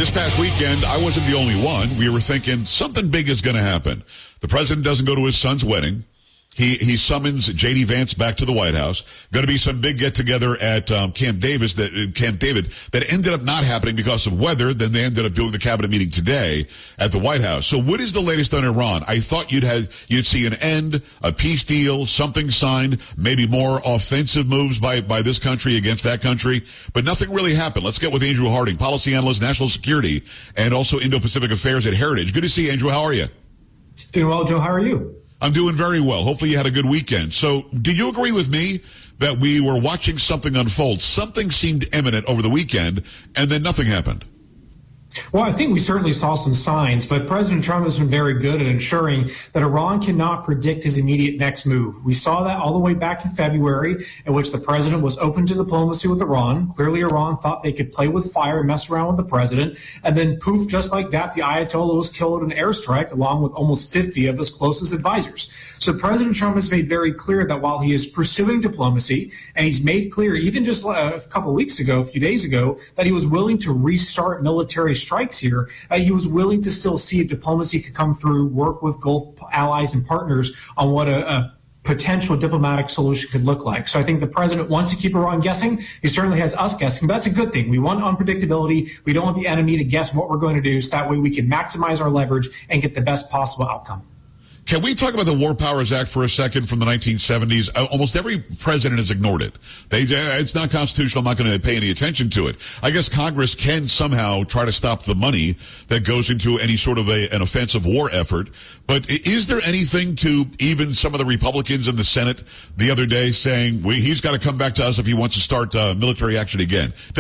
This past weekend, I wasn't the only one. We were thinking something big is going to happen. The president doesn't go to his son's wedding. He summons J.D. Vance back to the White House. Going to be some big get-together at Camp David that ended up not happening because of weather. Then they ended up doing the cabinet meeting today at the White House. So what is the latest on Iran? I thought you'd see an end, a peace deal, something signed, maybe more offensive moves by this country against that country. But nothing really happened. Let's get with Andrew Harding, policy analyst, national security, and also Indo-Pacific affairs at Heritage. Good to see you, Andrew. How are you? Doing well, Joe. How are you? I'm doing very well. Hopefully you had a good weekend. So do you agree with me that we were watching something unfold? Something seemed imminent over the weekend, and then nothing happened. Well, I think we certainly saw some signs, but President Trump has been very good at ensuring that Iran cannot predict his immediate next move. We saw that all the way back in February, in which the president was open to diplomacy with Iran. Clearly, Iran thought they could play with fire and mess around with the president. And then, poof, just like that, the Ayatollah was killed in an airstrike, along with almost 50 of his closest advisors. So President Trump has made very clear that while he is pursuing diplomacy, and he's made clear, even just a couple of weeks ago, a few days ago, that he was willing to restart military strikes here, he was willing to still see if diplomacy could come through, work with Gulf allies and partners on what a potential diplomatic solution could look like. So I think the president wants to keep Iran guessing. He certainly has us guessing, but that's a good thing. We want unpredictability. We don't want the enemy to guess what we're going to do, so that way we can maximize our leverage and get the best possible outcome. Can we talk about the War Powers Act for a second from the 1970s? Almost every president has ignored it. It's not constitutional. I'm not going to pay any attention to it. I guess Congress can somehow try to stop the money that goes into any sort of an offensive war effort. But is there anything to even some of the Republicans in the Senate the other day saying he's got to come back to us if he wants to start military action again?